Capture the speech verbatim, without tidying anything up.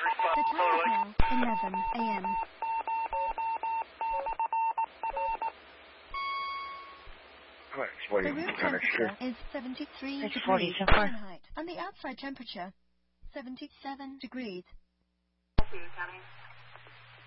The time is now eleven a m The room temperature is seventy-three It's degrees forty so far. Fahrenheit, and the outside temperature seventy-seven degrees. County.